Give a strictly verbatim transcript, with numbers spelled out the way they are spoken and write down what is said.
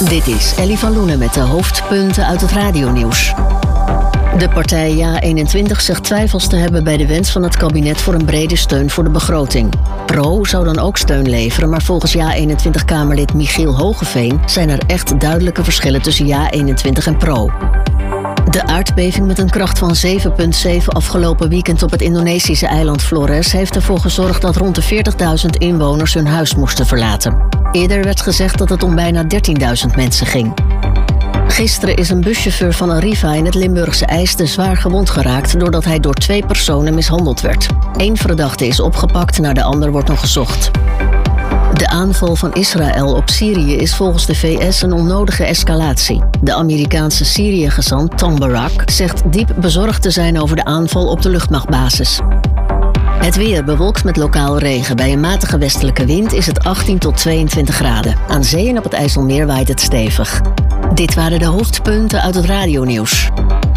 Dit is Ellie van Loenen met de hoofdpunten uit het radionieuws. De partij Ja eenentwintig zegt twijfels te hebben bij de wens van het kabinet voor een brede steun voor de begroting. Pro zou dan ook steun leveren, maar volgens Ja eenentwintig-Kamerlid Michiel Hogeveen zijn er echt duidelijke verschillen tussen Ja eenentwintig en Pro. De aardbeving met een kracht van zeven komma zeven afgelopen weekend op het Indonesische eiland Flores heeft ervoor gezorgd dat rond de veertigduizend inwoners hun huis moesten verlaten. Eerder werd gezegd dat het om bijna dertienduizend mensen ging. Gisteren is een buschauffeur van Arriva in het Limburgse IJsden zwaar gewond geraakt doordat hij door twee personen mishandeld werd. Eén verdachte is opgepakt, naar de ander wordt nog gezocht. De aanval van Israël op Syrië is volgens de V S een onnodige escalatie. De Amerikaanse Syrië-gezant Tom Barak zegt diep bezorgd te zijn over de aanval op de luchtmachtbasis. Het weer bewolkt met lokaal regen. Bij een matige westelijke wind is het achttien tot tweeëntwintig graden. Aan zee en op het IJsselmeer waait het stevig. Dit waren de hoofdpunten uit het radionieuws.